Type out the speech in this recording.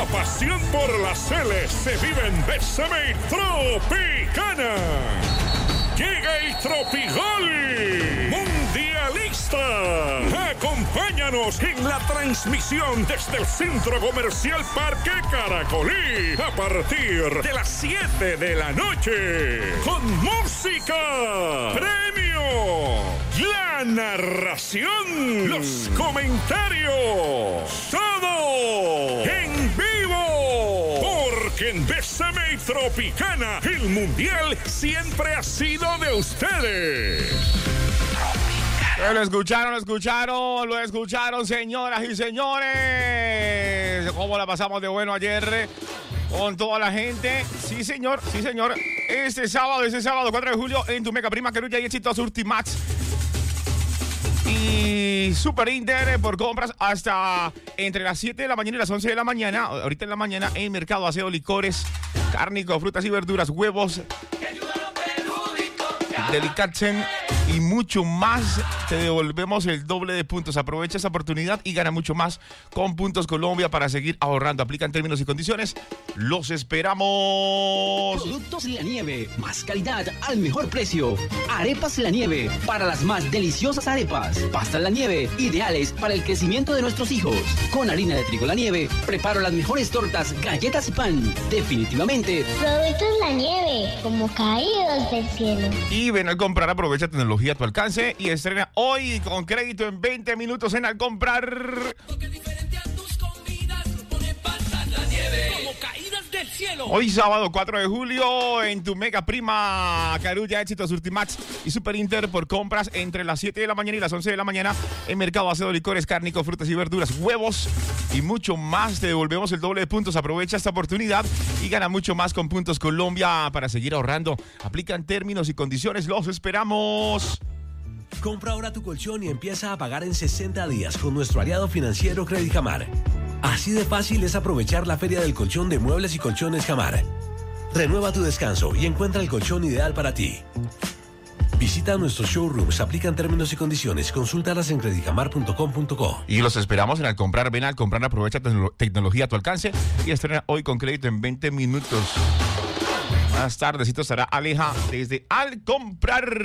La pasión por las Celes se vive en Bésame Tropicana. Llega el Tropigol Mundialista. Acompáñanos en la transmisión desde el Centro Comercial Parque Caracolí a partir de las 7 de la noche. Con música, premio, la narración, los comentarios, todo en vivo. Porque en Bésame Tropicana el mundial siempre ha sido de ustedes. Lo escucharon, señoras y señores. ¿Cómo la pasamos de bueno ayer con toda la gente? Sí, señor. Este sábado, 4 de julio, en tu Mega Prima Carulla y Éxitos Ultimax. Y Super Inter por compras hasta entre las 7 de la mañana y las 11 de la mañana. Ahorita en la mañana en Mercado Aseo, licores, cárnico, frutas y verduras, huevos, delicatessen y mucho más. Te devolvemos el doble de puntos. Aprovecha esta oportunidad y gana mucho más con Puntos Colombia para seguir ahorrando. Aplican términos y condiciones. Los esperamos. Productos La Nieve, más calidad al mejor precio. Arepas La Nieve, para las más deliciosas arepas. Pastas La Nieve, ideales para el crecimiento de nuestros hijos. Con harina de trigo La Nieve, preparo las mejores tortas, galletas y pan. Definitivamente. Productos La Nieve, como caídos del cielo. Y ven al comprar, aprovecha tecnología a tu alcance y estrena hoy con crédito en 20 minutos en Al Comprar. Hoy sábado 4 de julio en tu Mega Prima Carulla, Éxitos Ultimax y Super Inter por compras entre las 7 de la mañana y las 11 de la mañana en Mercado Aseo, licores, cárnico, frutas y verduras, huevos y mucho más. Te devolvemos el doble de puntos. Aprovecha esta oportunidad y gana mucho más con Puntos Colombia para seguir ahorrando. Aplican términos y condiciones. Los esperamos. Compra ahora tu colchón y empieza a pagar en 60 días con nuestro aliado financiero Credit Jamar. Así de fácil es aprovechar la Feria del Colchón de Muebles y Colchones Jamar. Renueva tu descanso y encuentra el colchón ideal para ti. Visita nuestros showrooms, aplican términos y condiciones, consúltalas en creditjamar.com.co. Y los esperamos en Al Comprar. Ven Al Comprar, aprovecha tecnología a tu alcance y estrena hoy con crédito en 20 minutos. Más tardecito estará Aleja desde Al Comprar.